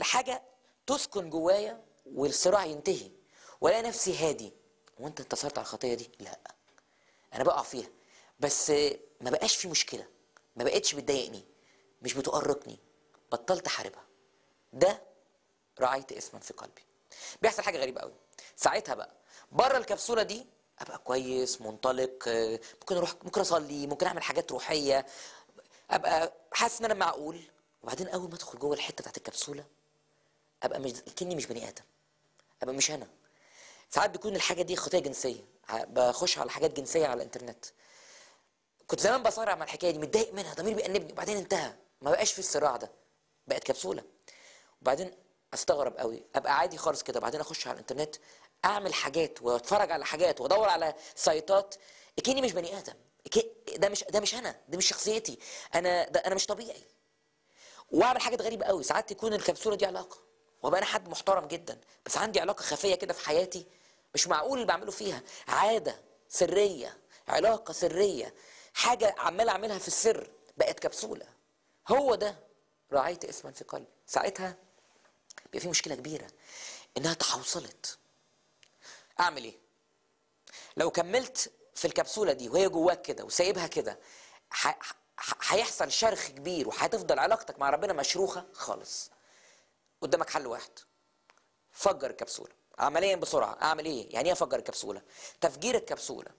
الحاجه تسكن جوايا والصراع ينتهي والاقي نفسي هادي. وانت انتصرت على الخطيه دي؟ لا، انا بقع فيها بس ما بقاش في مشكله، ما بقتش بتضايقني، مش بتؤرقني، بطلت احاربها. ده رعيت اسما في قلبي. بيحصل حاجه غريبه قوي ساعتها بقى. بره الكبسوله دي ابقى كويس منطلق، ممكن اروح، ممكن اصلي، ممكن اعمل حاجات روحيه، ابقى حاسس ان انا معقول. وبعدين اول ما ادخل جوه الحته بتاعت الكبسوله ابقى مش كني مش بني ادم، ابقى مش انا. ساعات بيكون الحاجه دي خطيه جنسيه، بخش على حاجات جنسيه على الانترنت. كنت زمان بصارع مع الحكايه دي، متضايق منها، ضميري بيأنبني، وبعدين انتهى، ما بقاش في الصراع ده، بقت كبسوله. وبعدين استغرب قوي، ابقى عادي خالص كده، وبعدين اخش على الانترنت اعمل حاجات واتفرج على حاجات وادور على سايتات كأني مش بني ادم. ده مش انا، دي مش شخصيتي، انا مش طبيعي. واعمل حاجات غريبه قوي. ساعات تكون الكبسوله دي علاقه وابقى انا حد محترم جدا، بس عندي علاقه خفيه كده في حياتي مش معقول اللي بعمله فيها، عاده سريه، علاقه سريه، حاجه عمال اعملها في السر، بقت كبسوله. هو ده رعيت اسما في قلبي. ساعتها بيبقى في مشكله كبيره انها تحوصلت. اعمل ايه؟ لو كملت في الكبسوله دي وهي جواك كده وسايبها كده، هيحصل شرخ كبير وهتفضل علاقتك مع ربنا مشروخه خالص. قدامك حل واحد، فجر الكبسوله عمليا بسرعه. اعمل ايه؟ يعني ايه افجر الكبسوله؟ تفجير الكبسوله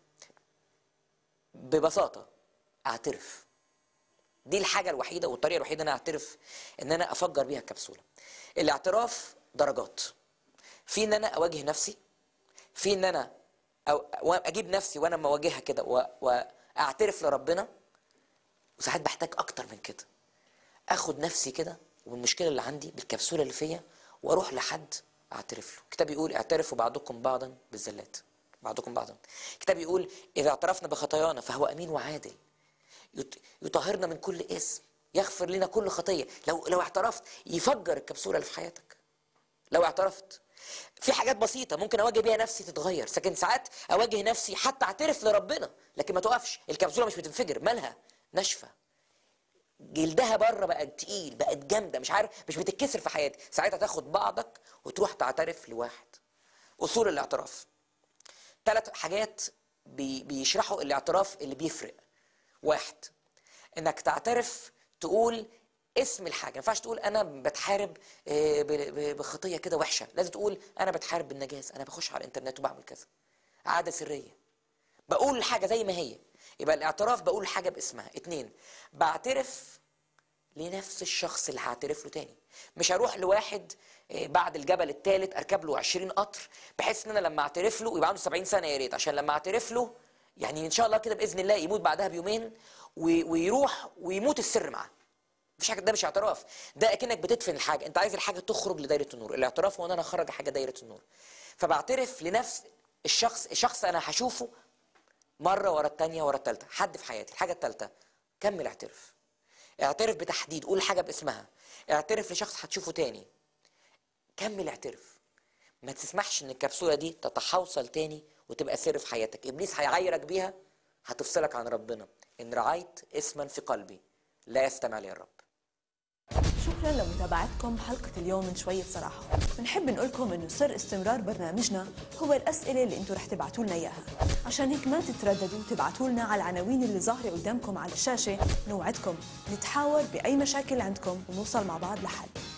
ببساطه اعترف. دي الحاجه الوحيده والطريقه الوحيده ان انا اعترف ان انا افجر بيها الكبسوله. الاعتراف درجات، في ان انا اواجه نفسي، في ان انا اجيب نفسي وانا مواجهها كده واعترف لربنا. وساعات بحتاج اكتر من كده، اخد نفسي كده والمشكله اللي عندي بالكبسوله اللي فيا واروح لحد اعترف له. الكتاب يقول اعترفوا بعضكم بعضا بالزلات، بعضكم بعضا. الكتاب يقول اذا اعترفنا بخطايانا فهو امين وعادل يطهرنا من كل اسم، يغفر لنا كل خطيه. لو اعترفت يفجر الكبسوله اللي في حياتك. لو اعترفت في حاجات بسيطه ممكن اواجه بيها نفسي تتغير، لكن ساعات اواجه نفسي حتى اعترف لربنا لكن ما توقفش، الكبسوله مش بتنفجر، مالها؟ ناشفه، جلدها بره بقت تقيل، بقت جامده، مش عارف، مش بتتكسر في حياتي. ساعتها تاخد بعضك وتروح تعترف لواحد. اصول الاعتراف 3 حاجات بيشرحوا الاعتراف اللي بيفرق. 1، انك تعترف، تقول اسم الحاجه. ما ينفعش تقول انا بتحارب بخطيه كده وحشه، لازم تقول انا بتحارب بالنجاسه، انا بخش على الانترنت وبعمل كذا، عاده سريه، بقول الحاجه زي ما هي. يبقى الاعتراف بقول الحاجه باسمها. 2، بعترف لنفس الشخص اللي هعترف له تاني. مش هروح لواحد بعد الجبل الثالث اركب له 20 قطر بحيث ان انا لما اعترف له يبقى عنده 70 سنه، يا ريت، عشان لما اعترف له يعني ان شاء الله كده باذن الله يموت بعدها بيومين ويروح ويموت السر معاه. مفيش حاجه، ده مش اعتراف، ده اكنك بتدفن الحاجه. انت عايز الحاجه تخرج لدايره النور. الاعتراف هو ان انا اخرج حاجه دايره النور. فبعترف لنفس الشخص انا هشوفه مره ورا الثانيه ورا الثالثه، حد في حياتي. الحاجه الثالثه، كمل اعترف. اعترف بتحديد، قول حاجه باسمها. اعترف لشخص هتشوفه تاني، كمل اعترف. ما تسمحش ان الكبسوله دي تتحوصل تاني وتبقى سر في حياتك. ابليس هيعايرك بيها، هتفصلك عن ربنا. ان رعيت اسما في قلبي لا يستمع لي الرب. شكرا لمتابعتكم حلقة اليوم من شوية صراحة. بنحب نقولكم انه سر استمرار برنامجنا هو الأسئلة اللي انتم رح تبعتوا لنا اياها. عشان هيك ما تترددوا تبعتوا لنا على العناوين اللي ظاهرة قدامكم على الشاشة. نوعدكم نتحاور بأي مشاكل عندكم ونوصل مع بعض لحل.